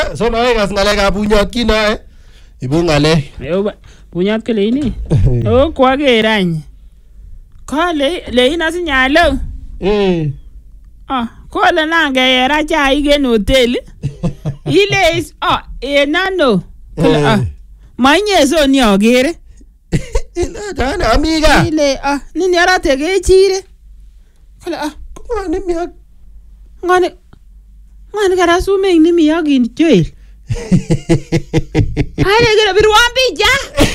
So nae kas ngalekab bunyot kinoe. Ibu ngalek. Bunyot kele ini. Oh kwager any. Kale leina sinyalo. Kole nange yera chai gen hotel. Ile is nano. Manye so ni ogere. Ile dana amiga. Ile nini ara tege chire. Kole ngani miak. Ngani kara sume ni miak in joel. Ale gero birwan bija.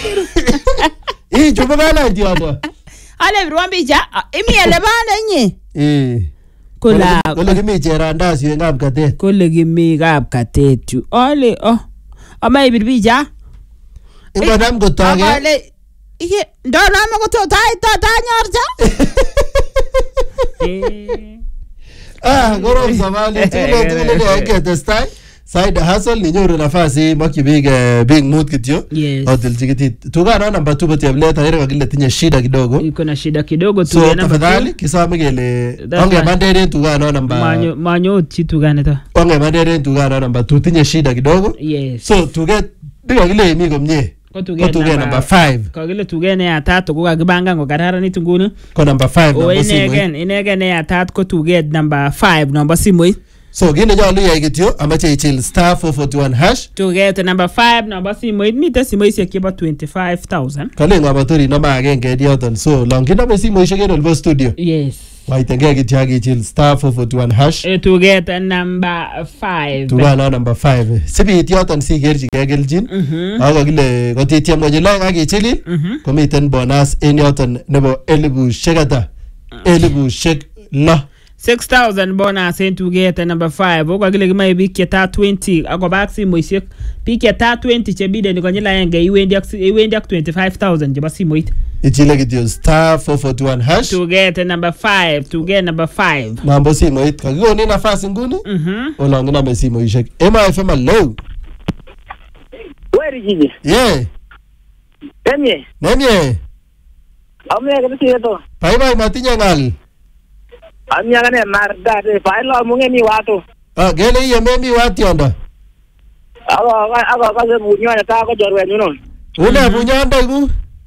Chupa kana diodo. Ale birwan bija. Imi ele bana nye. Kole kimi cheranda siwe ngap katet. Kole kimi ngap katet tu. Ale ama ibir bija. Ingo nam gotage. Ale ike ndo nam gotage ta nyorja. Gorom samali tule getestai. Side hustle ni nyoru nafasi makibig big mood kityo. Hotel ticket. Tugana namba 2 bati ableta ile kile tinye shida kidogo. Iko na shida kidogo tu so tafadhali kisama gele onge mandere tugana namba manyo tugana ta. Onge mandere tugana namba 2 tinye shida kidogo. So tuget diga kile imi komnye. Ko tuget namba 5. Ko kile tugene ya 3 ko kagibanga ngo karara ni tungunu. Ko namba 5 namba simo. Inegen ya 3 ko tuget namba 5 namba simo. So gine jalo ya igityo amache ichil star 441 hash to get number 5 number simo mita simo isi akiba 25,000 kale ngabatori namba agenge dioton so longi namba simo isi geno libo studio waitenge gityo agichil star 441 hash to get number 5 tugana number 5 sibi ityoton si gerji gegeljin ako gile gotitiam gonyila agichilil komiten bonus en yoton nebo elibu shekata elibu shek la 6,000 bonus into get number 5 okwa kile kima ibiketa 20 akoba simo isek piketa 20 chebide nikonyela yenge iwendi ak 25,000 jeba simo it ichile gityo star 441 hash to get number 5 to get number 5 mambo simo it kakigoni nafasi nguni olongi namba simo isek MFM low where is yeah nemye amya kabisa to bye matinya ngali amya kana marda de failo munge mi watu gele iye memi watu onda aga kaze munyana ta ko jorwe nyuno una munyanda igu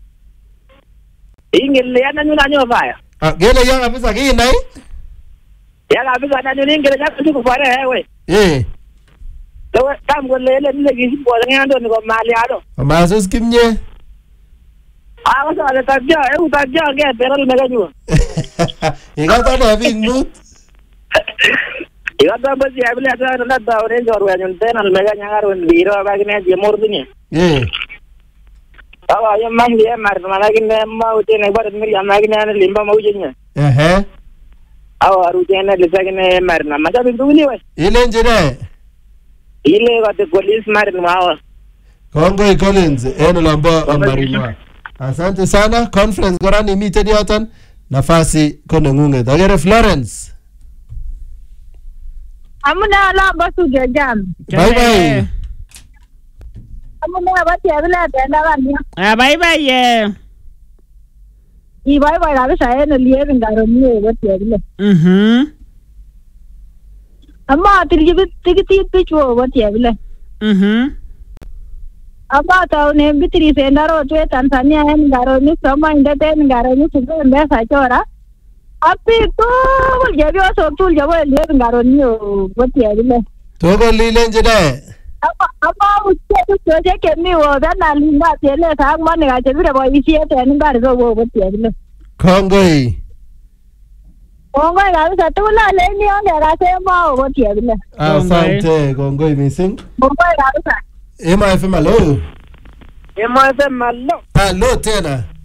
ingele yana nyuna nyo baya gele ya kabisa kinai ya kabisa na nyuna ingele ya kuju kufare hewe to tam go lele ni legi bo ngando ni ko mali ado masus kimnye sale tajja tajja ge peral mega nyu igata na big mood igata basi abile ata na da ore jorwe nyun tenal mega nyangaro ndiro bagine je mordini awa yo mangi mar malagine ma utene bar mi yamagine limba ma ujenya awa rujena lisagine mar na maja binduni we ile njire ile gote police mar mawa Kongoi Collins eno lamba amarima asante sana conference gorani meeting yotan nafasi kono ngunge dagere Florence amuna lamba suge jam bye amuna bati abila tenda bani bye bye I bye kabisa eno lieve ngaro mie bati abila amma tigiti pichwo bati abila Aba tau ne bitri sendaro tue Tanzania en garo ni sama indete en garo ni suge mbesa chora api to jabio so tul jabo le ngaro ni boti abile togo lile njide aba uche ke mi wo dana linda tele sa mane ga jebire bo isiete en ngaro so boti abile Kongoi ga sa tula le ni on ga se mo boti abile asante kongoi missing kongoi ga sa MFM hello MFM hello hello tena